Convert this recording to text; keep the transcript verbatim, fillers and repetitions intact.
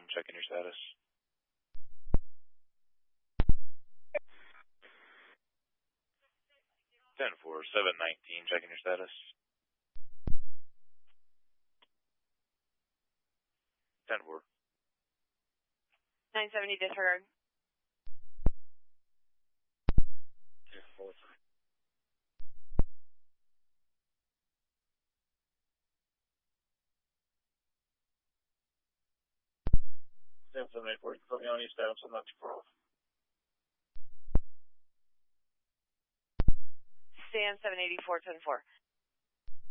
checking your status. ten four, seven nineteen, checking your status. ten four. nine seventy, disregard. ten four. seven eight four, put me on your status, I'm not too far off. Stan seven eighty-four, ten four.